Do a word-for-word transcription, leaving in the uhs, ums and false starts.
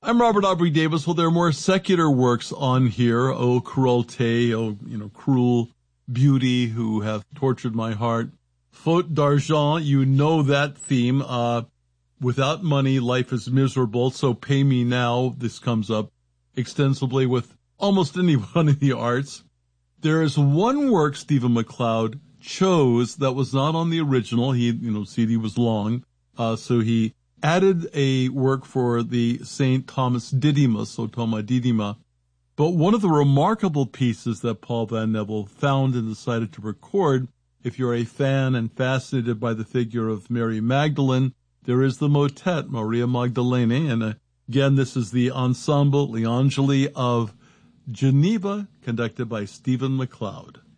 I'm Robert Aubrey Davis. Well, there are more secular works on here. O cruelté, oh, you know, cruel beauty who hath tortured my heart. Faute d'argent, you know that theme. Uh, without money, life is miserable, so pay me now. This comes up extensively with almost anyone in the arts. There is one work Stephen MacLeod chose that was not on the original. He, you know, C D was long, uh, so he added a work for the Saint Thomas Didymus, O Thoma Didyma. But one of the remarkable pieces that Paul Van Neville found and decided to record, if you're a fan and fascinated by the figure of Mary Magdalene, there is the motet, Maria Magdalene, and uh, again, this is the Ensemble Le Angeli of Geneva, conducted by Stephen MacLeod.